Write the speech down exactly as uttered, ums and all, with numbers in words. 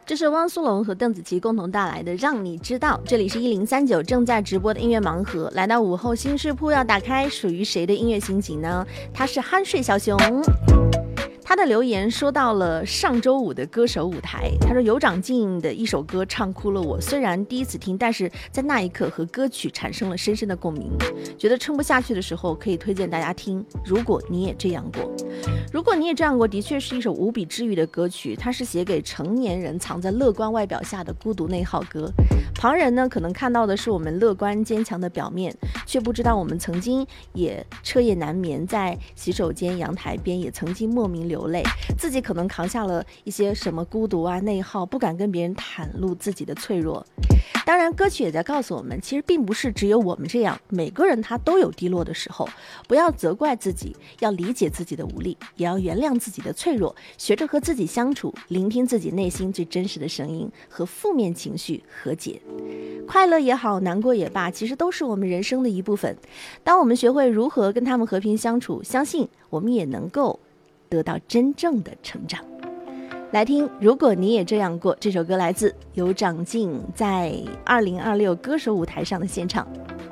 这是汪苏泷和邓紫棋共同带来的《让你知道》。这里是一零三九正在直播的音乐盲盒，来到午后新视铺要打开，属于谁的音乐心情呢？他是酣睡小熊。他的留言说到了上周五的歌手舞台，他说有长进的一首歌唱哭了我，虽然第一次听，但是在那一刻和歌曲产生了深深的共鸣，觉得撑不下去的时候可以推荐大家听如果你也这样过。如果你也这样过的确是一首无比治愈的歌曲，它是写给成年人藏在乐观外表下的孤独内耗歌。旁人呢可能看到的是我们乐观坚强的表面，却不知道我们曾经也彻夜难眠，在洗手间阳台边也曾经莫名流泪，自己可能扛下了一些什么孤独啊内耗，不敢跟别人袒露自己的脆弱。当然歌曲也在告诉我们，其实并不是只有我们这样，每个人他都有低落的时候，不要责怪自己，要理解自己的无力，也要原谅自己的脆弱，学着和自己相处，聆听自己内心最真实的声音，和负面情绪和解。快乐也好，难过也罢，其实都是我们人生的一部分。当我们学会如何跟他们和平相处，相信我们也能够得到真正的成长。来听如果你也这样过，这首歌来自有长进在二零二六歌手舞台上的现场。